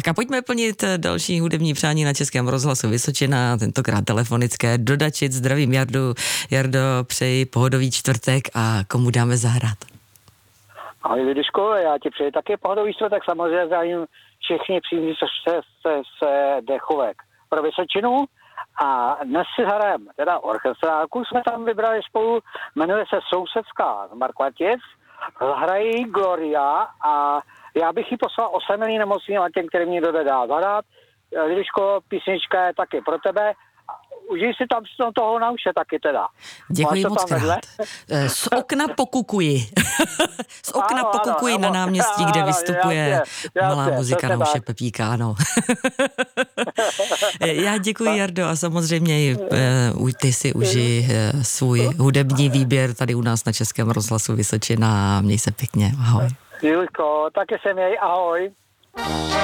Tak a pojďme plnit další hudební přání na Českém rozhlasu Vysočina, tentokrát telefonické. Dodačit, zdravím Jardu. Jardo, přeji pohodový čtvrtek a komu dáme zahrát? Ahoj Lidiško, já ti přeji taky pohodový čtvrtek, samozřejmě zdravím všichni příjemní se Dechovek pro Vysočinu. A dnes si hrajeme teda orchestrálku, jsme tam vybrali spolu, jmenuje se Sousedská z Markvatic, hrají Gloria a já bych ji poslal osamělý nemocným a těm, který mě dodá zahrát. Lidiško, písnička je taky pro tebe. Užij si tam toho na uše taky teda. Děkuji moc krát. Z okna pokukuji. Z okna pokukuji na náměstí, kde vystupuje malá muzika na uše Pepíka, ano. Já děkuji, Jardo, a samozřejmě ty si uži svůj hudební výběr tady u nás na Českém rozhlasu Vysočina. Měj se pěkně, ahoj. Julko, taky se měj, ahoj.